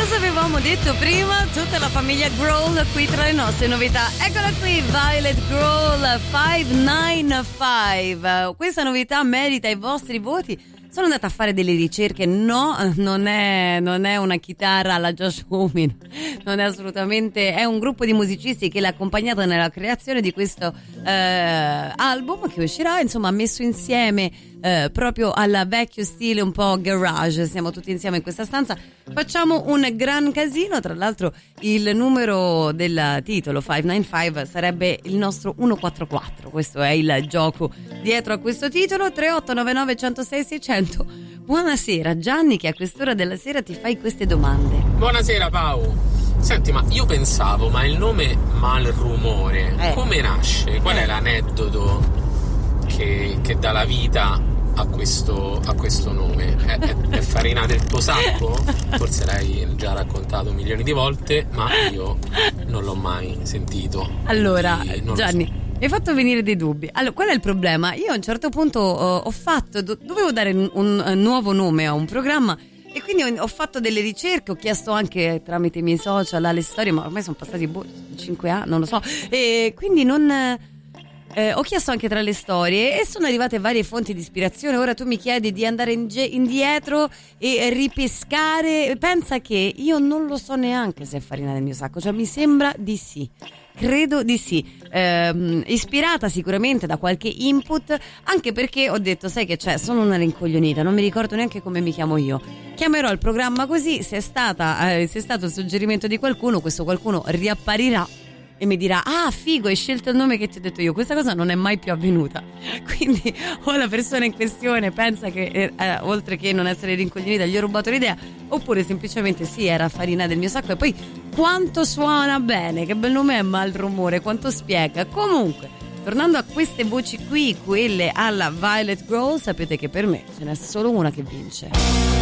cosa avevamo detto prima? Tutta la famiglia Grohl qui tra le nostre novità. Eccola qui, Violet Grohl 595. Questa novità merita i vostri voti. Sono andata a fare delle ricerche, no, non è una chitarra alla Josh Homme, non è assolutamente, è un gruppo di musicisti che l'ha accompagnata nella creazione di questo album che uscirà, insomma, messo insieme proprio al vecchio stile un po' garage. Siamo tutti insieme in questa stanza, facciamo un gran casino. Tra l'altro il numero del titolo 595 sarebbe il nostro 144, questo è il gioco dietro a questo titolo. 3899 106 600. Buonasera Gianni, che a quest'ora della sera ti fai queste domande. Buonasera Pau. Senti, ma io pensavo, ma il nome Malrumore come nasce? Qual è l'aneddoto che dà la vita a questo nome? È farina del tuo sacco? Forse l'hai già raccontato milioni di volte, ma io non l'ho mai sentito. Allora Gianni, mi hai fatto venire dei dubbi. Allora, qual è il problema? Io a un certo punto dovevo dare un nuovo nome a un programma e quindi ho fatto delle ricerche, ho chiesto anche tramite i miei social alle storie, ma ormai sono passati 5 anni, non lo so, e quindi ho chiesto anche tra le storie e sono arrivate varie fonti di ispirazione. Ora tu mi chiedi di andare indietro e ripescare. Pensa che io non lo so neanche se è farina del mio sacco, cioè mi sembra di sì. Credo di sì, ispirata sicuramente da qualche input, anche perché ho detto, sai che c'è, sono una rincoglionita, non mi ricordo neanche come mi chiamo io. Chiamerò il programma così, se è stato il suggerimento di qualcuno, questo qualcuno riapparirà e mi dirà: ah, figo, hai scelto il nome che ti ho detto io. Questa cosa non è mai più avvenuta, quindi o la persona in questione pensa che oltre che non essere rincoglionita gli ho rubato l'idea, oppure semplicemente sì, era farina del mio sacco. E poi quanto suona bene, che bel nome è Malrumore, quanto spiega. Comunque, tornando a queste voci qui, quelle alla Violet Grohl, sapete che per me ce n'è solo una che vince.